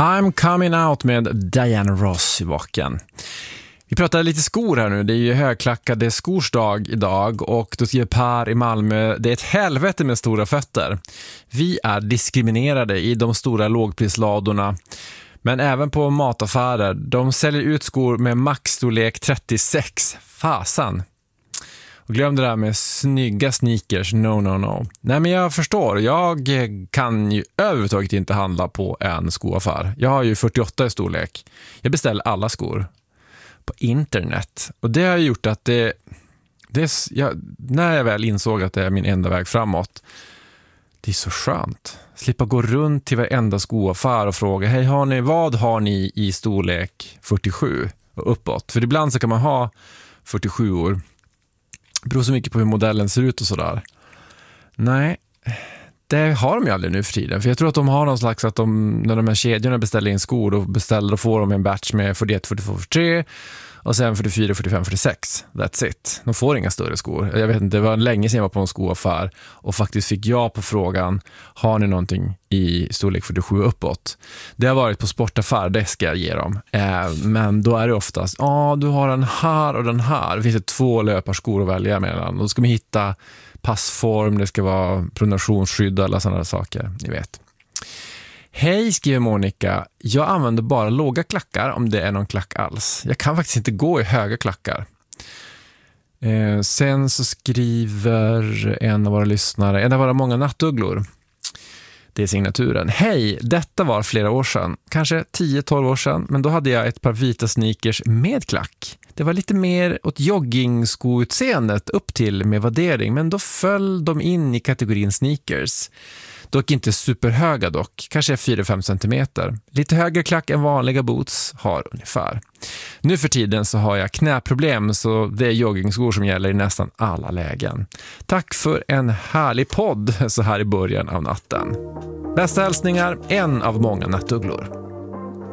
I'm coming out med Diana Ross i baken. Vi pratar lite skor här nu. Det är ju högklackade skorsdag idag och då skriver Per i Malmö: det är ett helvete med stora fötter. Vi är diskriminerade i de stora lågprisladorna. Men även på mataffärer. De säljer ut skor med maxstorlek 36. Fasan. Och glöm det där med snygga sneakers. No. Nej, men jag förstår. Jag kan ju överhuvudtaget inte handla på en skoaffär. Jag har ju 48 i storlek. Jag beställer alla skor på internet. Och det har gjort att när jag väl insåg att det är min enda väg framåt, det är så skönt. Slippa gå runt till varenda skoaffär och fråga: hej, vad har ni i storlek 47 och uppåt? För ibland så kan man ha 47 år. Det beror så mycket på hur modellen ser ut och sådär. Nej, det har de ju aldrig nu för tiden. För jag tror att de har någon slags att när de här kedjorna beställer in skor, då får de en batch med 41, 42, 43 och sen 44, 45, 46. That's it. De får inga större skor. Jag vet inte, det var länge sedan jag var på en skoaffär och faktiskt fick jag på frågan: har ni någonting i storlek 47 uppåt? Det har varit på sportaffär, det ska jag ge dem. Men då är det oftast: du har den här och den här. Det finns 2 löparskor att välja mellan. Då ska man hitta passform, det ska vara pronationsskydd och alla sådana saker, ni vet. Hej, skriver Monica. Jag använder bara låga klackar om det är någon klack alls. Jag kan faktiskt inte gå i höga klackar. Sen så skriver en av våra lyssnare, en av våra många nattugglor. Det är signaturen. Hej, detta var flera år sedan. Kanske 10-12 år sedan. Men då hade jag ett par vita sneakers med klack. Det var lite mer åt joggingskoutseendet upp till med vaddering. Men då föll de in i kategorin sneakers. Dock inte superhöga dock. Kanske 4-5 centimeter. Lite högre klack än vanliga boots har ungefär. Nu för tiden så har jag knäproblem, så det är joggingskor som gäller i nästan alla lägen. Tack för en härlig podd så här i början av natten. Bästa hälsningar, en av många nattugglor.